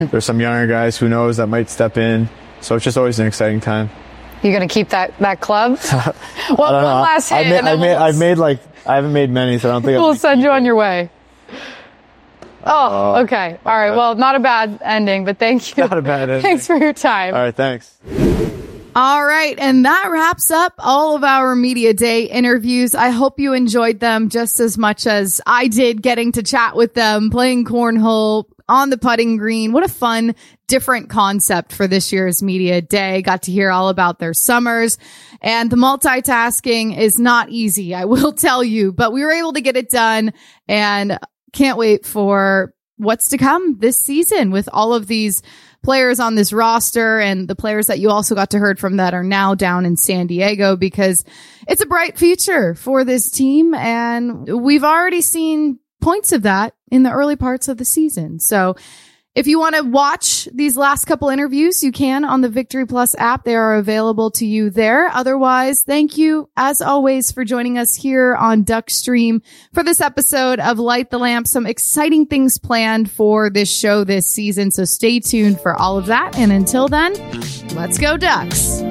There's some younger guys, who knows, that might step in. So it's just always an exciting time. You going to keep that club? Well, I don't know. One last hit. I haven't made many, so I don't think we'll send you on your way. Oh, okay. All right. Well, not a bad ending, but thank you. Not a bad ending. Thanks for your time. All right. Thanks. All right. And that wraps up all of our Media Day interviews. I hope you enjoyed them just as much as I did getting to chat with them, playing cornhole on the putting green. What a fun, different concept for this year's Media Day. Got to hear all about their summers, and the multitasking is not easy, I will tell you, but we were able to get it done, and can't wait for what's to come this season with all of these players on this roster and the players that you also got to hear from that are now down in San Diego, because it's a bright future for this team. And we've already seen points of that in the early parts of the season. So if you want to watch these last couple interviews, you can on the Victory Plus app. They are available to you there. Otherwise, thank you, as always, for joining us here on Duckstream for this episode of Light the Lamp. Some exciting things planned for this show this season, so stay tuned for all of that. And until then, let's go Ducks.